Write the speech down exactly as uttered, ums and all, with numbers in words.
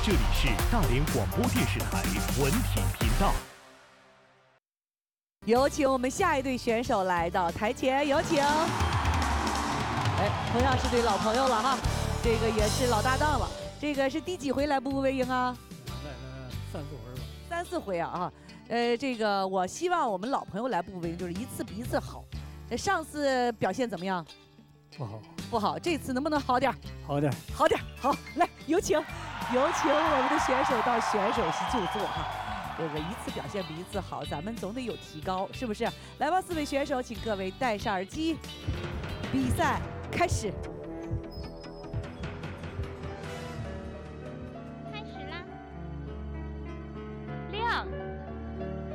这里是大连广播电视台文体频道。 有请我们下一队选手来到台前，有请。哎，同样是对老朋友了哈，这个也是老搭档了。这个是第几回来步步为营啊？ 来来三四回吧。 三四回啊啊！呃，这个我希望我们老朋友来步步为营，就是一次比一次好。那上次表现怎么样？ 不好。 不好，这次能不能好点？ 好点， 好点。好，来有请，有请我们的选手到选手席就坐哈。这个一次表现比一次好，咱们总得有提高，是不是？来吧，四位选手，请各位戴上耳机，比赛开始。